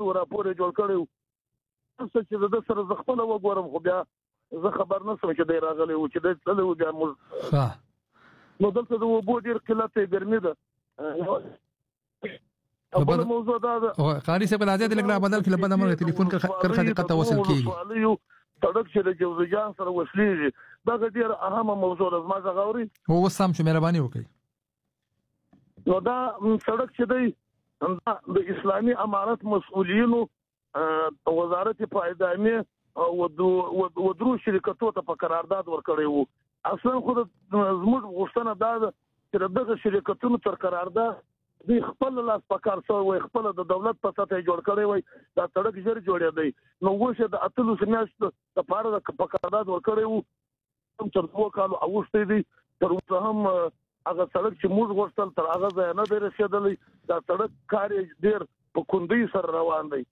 و راپور جوړ کړو چې د سره ز خپل وګورم خو بیا زه خبر نه سم چې دی راغلی و چې دی تللی و بیا موږ نو دلته د اوبو ډېر قلت دی ګرمي ده بل موضوع دا ده قاری صاحب راځي د لګرا بدل کله بده مې ټلیفون کرخه دقت وصل کیږي سړک چې د جوزجان سره وصلېږي دا ډېر اهمه موضوع ده زما څنګه اوري هو سم چې مهرباني وکړي نو دا سړک چې دی د اسلامي امارت مسؤلینو وزارت پایدامي او درو شرکتو ته په قرارداد ورکړی وو اصلا خو زموږ غوښتنه دا ده چې دغه شرکتونو تر قرارداد د خپل لاس پکار سو وي خپل د دولت په سطح جوړ کړی وي دا سړک ژر جوړې دی نو وشه د اتلو سمیاشتو د پاره د پکارداد ورکړی وو تر 2 کالو اوسته دي تر اوسه هم هغه سړک چې موږ ورتل تر هغه ځای نه دی رسیدلی دا سړک کار ډیر په کندي سره روان دی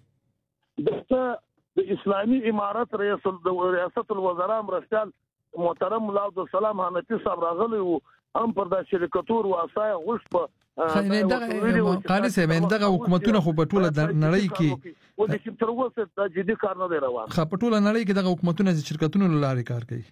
د اسلامي امارت ریاست الوزرا مرستيال محترم مولا عبدالسلام حنفي صاحب راغلی وو هم پر د شرکتور واسای غوښ په قاری صاحب دغه حکومتونه خو په ټوله نړۍ کې و د چې تر اوسه د جدي کار نه دی روان خو په ټوله نړۍ کې دغه حکومتونه چې شرکتونو لاري کار کوي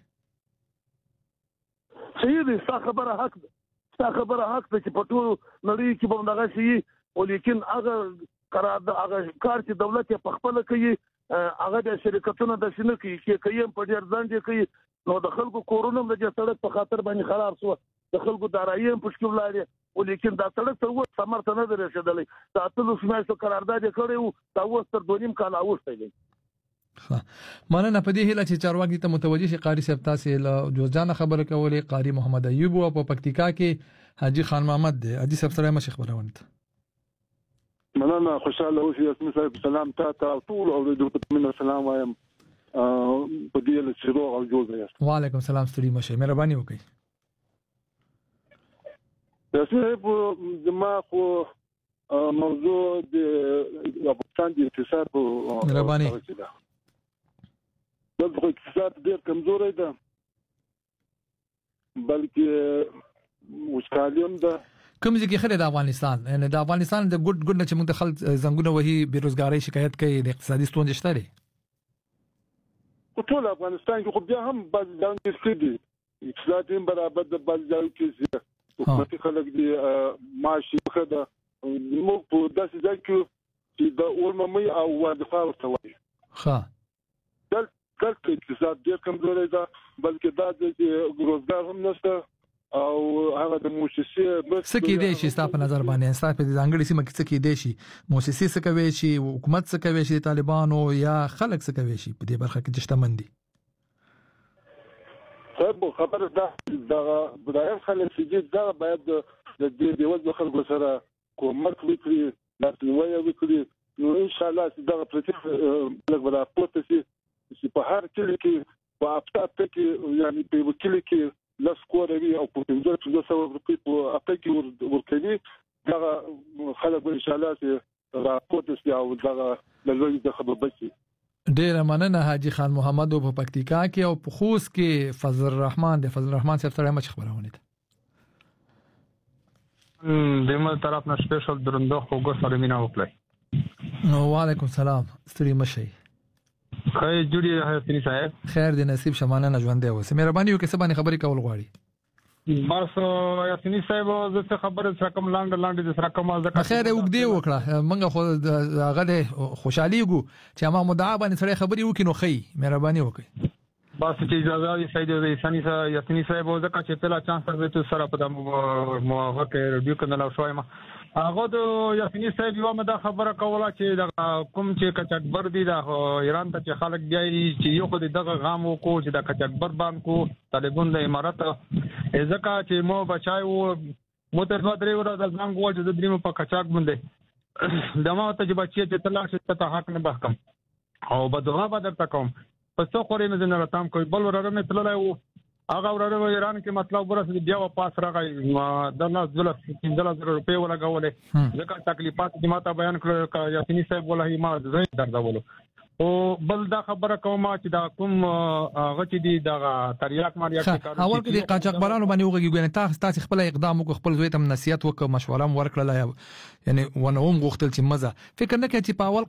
صحیح دي څه خبره حق ده چې په ټوله نړۍ کې به دغه شي ولیکن هغه کار چې دولت په خپل کوي هغه د شرکتونو د شنو کې کوي په ډیر ځان کوي نو د خلکو کورونو د سړک په خاطر باندې خراب شو د خلکو دارایي په شکل لري ولیکن دا سړک تر اوسه سمرته نه رسیدلی دا ټول سمایسو قرارداد کړو دا اوس تر 2.5 کال اوسته دی مننه په دې هیله چې چارواکي ته متوجي شي قاری صاحب تاسو له جوزجان خبره کولې قاری محمد ایوب او په پکتیکا کې حاجی خان محمد دی حاجی صاحب سره مشي خبرونه مننه خوشاله اوسئ اسمه صاحب سلام تاسو ټول او د دکتور من سلام وایم په دې له شروع او جوړ یاست وعلیکم السلام ستړي مشه مهرباني وکړئ تاسو زما خو موضوع د افغانستان د اقتصاد مهرباني د اقتصاد ډېر کمزوري ده بلکې وشکالیم ده کوم ځکه خلک د افغانستان یعنی د افغانستان د ګډ نه چې موږ د خلک زنګونه وهي بیروزګاری شکایت کوي د اقتصادي ستونزې شته لري ټول افغانستان کې خو بیا هم بعض ځانګړي ستدي اقتصاد هم برابر د بعض ځایو کې حکومتي خلک دي معاشي خده موږ په داسې ځای کې چې د اورممي او وظیفه ورته وایي دلته اقتصاد ډېر کمزوری ده بلکې دا چې روزګار هم نشته او هغه د موسسې څه کې دی چې تاسو په نظر باندې تاسو په ځانګړي سیمه کې څه کې دی شي موسسې څه کوي شي حکومت څه کوي شي طالبانو یا خلک څه کوي شي په دې برخه کې چې شتمن دي خبره ده بدايه خلک چې دا باید د دې دیوځ خلکو سره کومک وکړي لاسنیوي وکړي نو ان شاء الله چې دا پروسس لږ ولا پورته چې په هر کلی کې په اپټاپ کې یعنی په وکیل کې لاس کوروي او په 1500 روپۍ په اپټاپ کې ورکړي دا خلک ان شاء الله چې راپورته شي او دا لږ د خبر بچي ډیر مننه حاجی خان محمد په پکتیکا کې او په خوست کې فضل الرحمن صاحب سره مچ خبرونه ده دمه طرف نه سپیشل درنده خوګو سره مینا وکړه نو وعلیکم السلام ستړي مشي خیر جوړی حسینی صاحب خیر دې نصیب شمانه نه ژوند دی اوس مهرباني وکړئ سبانه خبرې کول غواړي بس حسینی صاحب زه خبره سره کوم لاندې سره کوم ځکه خیر وګدي وکړه منګه خو هغه خوشحالي وګو چې ما مدعا باندې سره خبرې وکړو خې مهرباني وکړئ بس چې اجازه دې سید حسینی صاحب ځکه چې پهلا چانس سره په موافقه ریډیو کنه لا شوي ما هغه د یاسینی صاحب یو مده خبره کوله چې د کوم چې کچکبر دي د ایران ته چې خلک دی چې یو خو دغه غام وکړو چې د کچکبر باندې طالبان د امارات ځکه چې مو بچایو مو تر نو درې ورځې د ځان ګول چې د دریم په کچاک باندې دمو ته چې بچی چې تلاش ته حق نه بحکم او بدوها بدر تکوم پس څو خوري مې نه راتم کوي بل وراره مې تللای هغه وراره ایران کې مطلب ورسې بیا واپس راغی د ناس دولت 15000 روپۍ ولګولې ځکه تکلیفات چې ماته بیان کړ یاسینی صاحب ولای ما زه دردولو او بل دا خبره کوم چې دا کوم غچ دي دا تریاک ماریا کې اول کې د قاچاقبرانو باندې وګورئ تاسو خپل اقدام وکړ خپل زوی ته نصيحت وکړ مشوره ورکړه یعنی ونه هم غوښتل چې مزه فکر نه کوي چې په اول